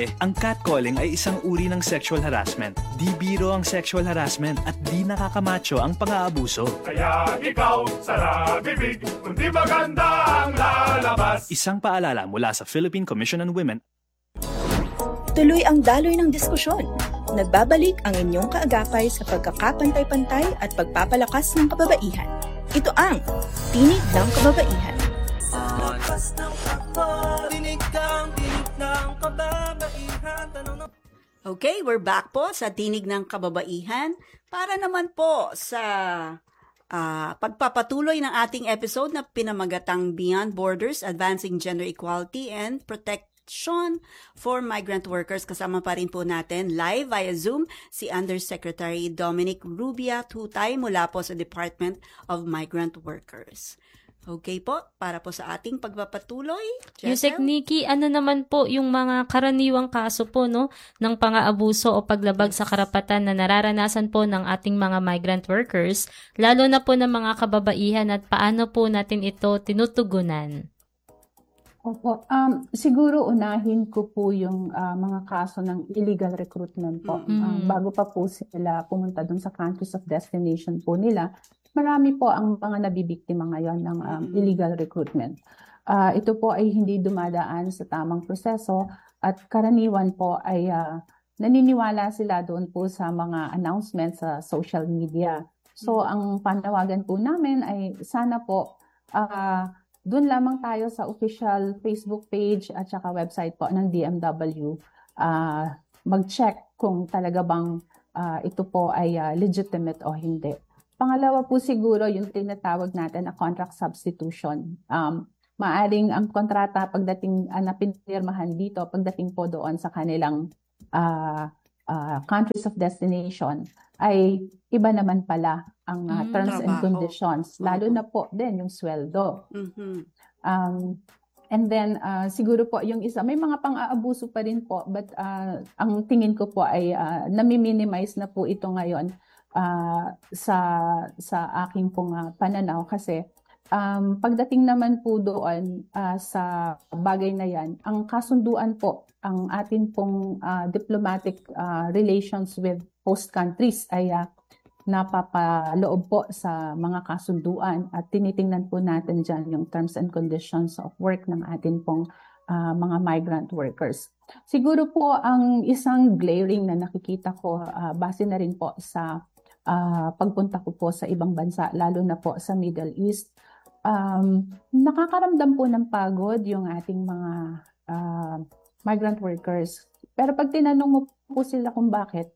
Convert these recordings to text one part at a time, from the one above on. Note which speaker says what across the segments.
Speaker 1: Ang catcalling ay isang uri ng sexual harassment. Di biro ang sexual harassment at di nakakamacho ang pang-aabuso.
Speaker 2: Kaya ikaw, sara bibig, kung di maganda ang lalabas.
Speaker 1: Isang paalala mula sa Philippine Commission on Women.
Speaker 3: Tuloy ang daloy ng diskusyon. Nagbabalik ang inyong kaagapay sa pagkakapantay-pantay at pagpapalakas ng kababaihan. Ito ang Tinig ng Kababaihan.
Speaker 4: Okay, we're back po sa Tinig ng Kababaihan para naman po sa pagpapatuloy ng ating episode na pinamagatang Beyond Borders, Advancing Gender Equality and Protection for Migrant Workers. Kasama pa rin po natin live via Zoom si Undersecretary Dominic Rubia Tutay mula po sa Department of Migrant Workers. Okay po, para po sa ating pagpapatuloy.
Speaker 5: Yusek Nikki, ano naman po yung mga karaniwang kaso po no ng pang-aabuso o paglabag sa karapatan na nararanasan po ng ating mga migrant workers, lalo na po ng mga kababaihan, at paano po natin ito tinutugunan?
Speaker 6: Opo, siguro unahin ko po yung mga kaso ng illegal recruitment po. Bago pa po sila pumunta dun sa countries of destination po nila, marami po ang mga nabibiktima ngayon ng illegal recruitment. Ito po ay hindi dumadaan sa tamang proseso at karaniwan po ay naniniwala sila doon po sa mga announcements sa social media. So ang panawagan po namin ay sana po doon lamang tayo sa official Facebook page at saka website po ng DMW. Mag-check kung talaga bang ito po ay legitimate o hindi. Pangalawa po siguro yung tinatawag natin na contract substitution. Maaring ang kontrata pagdating na pinirmahan dito, pagdating po doon sa kanilang countries of destination, ay iba naman pala ang terms and conditions, lalo na po din yung sweldo. And then siguro po yung isa, may mga pang-aabuso pa rin po, but ang tingin ko po ay nami-minimize na po ito ngayon sa aking pong pananaw kasi pagdating naman po doon sa bagay na yan, ang kasunduan po, ang atin pong diplomatic relations with host countries ay napapaloob po sa mga kasunduan at tinitingnan po natin dyan yung terms and conditions of work ng atin pong mga migrant workers. Siguro po ang isang glaring na nakikita ko base na rin po sa pagpunta ko po sa ibang bansa, lalo na po sa Middle East, nakakaramdam po ng pagod yung ating mga migrant workers. Pero pag tinanong mo po sila kung bakit,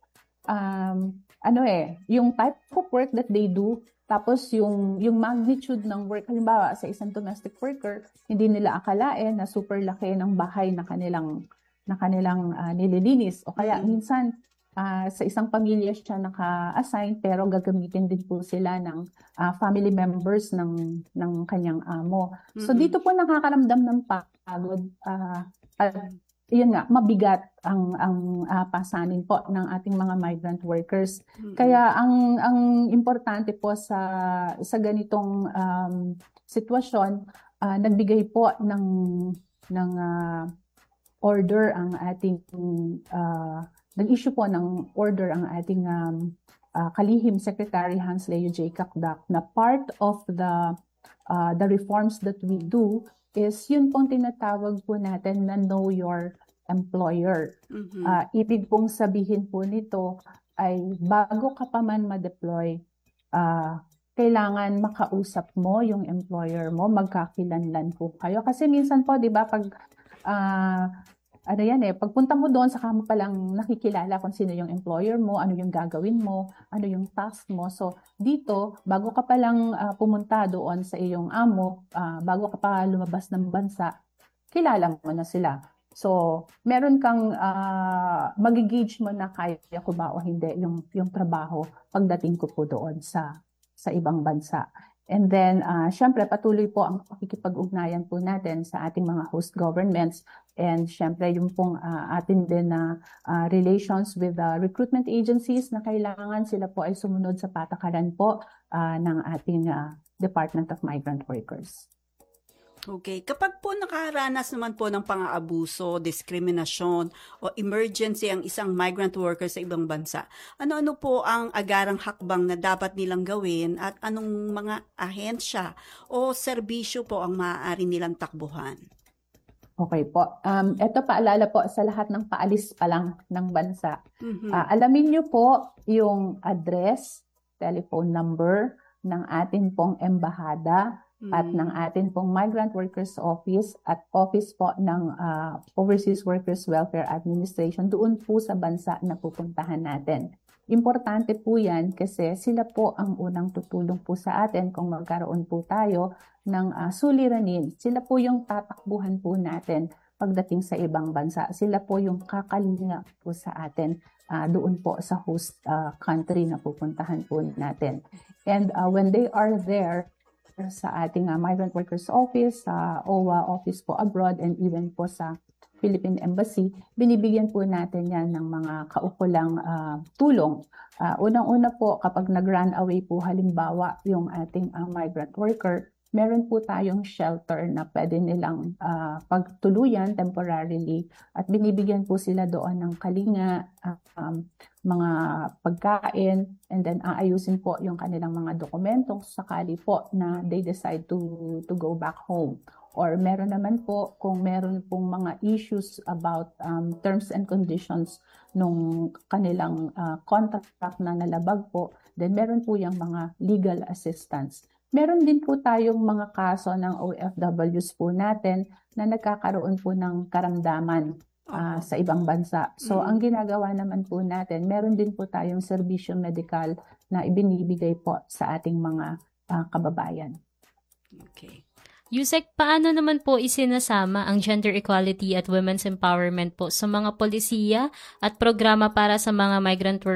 Speaker 6: yung type of work that they do, tapos yung magnitude ng work, halimbawa sa isang domestic worker, hindi nila akalain na super laki ng bahay na kanilang nililinis. O kaya minsan, sa isang pamilya siya naka-assign pero gagamitin din po sila ng family members ng kanyang amo. So dito po nakakaramdam ng pagod at yun nga, mabigat ang pasanin po ng ating mga migrant workers. Kaya ang importante po sa ganitong sitwasyon, nagbigay po ng order ang ating nag-issue po ng order ang ating kalihim Secretary Hans Leo J. Kakdak na part of the reforms that we do is yun pong tinatawag po natin na know your employer. Ibig pong sabihin po nito ay bago ka pa man ma-deploy, kailangan makausap mo yung employer mo, magkakilanlan po kayo. Kasi minsan po, di ba, pag pagpunta mo doon, saka mo palang nakikilala kung sino yung employer mo, ano yung gagawin mo, ano yung task mo. So, dito, bago ka palang pumunta doon sa iyong amo, bago ka pa lumabas ng bansa, kilala mo na sila. So, meron kang mag-gauge mo na kaya ko ba o hindi yung trabaho pagdating ko po doon sa ibang bansa. And then, syempre, patuloy po ang pakikipag-ugnayan po natin sa ating mga host governments. And syempre, yung pong atin din na relations with recruitment agencies na kailangan sila po ay sumunod sa patakaran po ng ating Department of Migrant Workers.
Speaker 4: Okay. Kapag po nakaranas naman po ng pang-aabuso, diskriminasyon o emergency ang isang migrant worker sa ibang bansa, ano-ano po ang agarang hakbang na dapat nilang gawin at anong mga ahensya o serbisyo po ang maaari nilang takbuhan?
Speaker 6: Okay po. Ito paalala po sa lahat ng paalis pa lang ng bansa.
Speaker 4: Mhm.
Speaker 6: Alamin niyo po yung address, telephone number ng atin pong embahada at ng atin pong Migrant Workers Office at office po ng Overseas Workers Welfare Administration doon po sa bansa na pupuntahan natin. Importante po yan kasi sila po ang unang tutulong po sa atin kung magkaroon po tayo ng suliranin. Sila po yung tatakbuhan po natin pagdating sa ibang bansa. Sila po yung kakalinga po sa atin doon po sa host country na pupuntahan po natin. And when they are there, sa ating Migrant Workers Office, sa OWA Office po abroad, and even po sa Philippine Embassy, binibigyan po natin yan ng mga kaukulang tulong. Unang-una po, kapag nag-run away po halimbawa yung ating migrant worker, meron po tayong shelter na pwede nilang pagtuluyan temporarily at binibigyan po sila doon ng kalinga, mga pagkain, and then aayusin po yung kanilang mga dokumento sakali po na they decide to go back home. Or meron naman po, kung meron pong mga issues about terms and conditions nung kanilang contract na nalabag po, then meron po yung mga legal assistance. Meron din po tayong mga kaso ng OFWs po natin na nagkakaroon po ng karamdaman sa ibang bansa. So, ang ginagawa naman po natin, meron din po tayong serbisyo medikal na ibinibigay po sa ating mga kababayan.
Speaker 4: Okay.
Speaker 5: Yusek, paano naman po isinasama ang gender equality at women's empowerment po sa mga polisiya at programa para sa mga migrant workers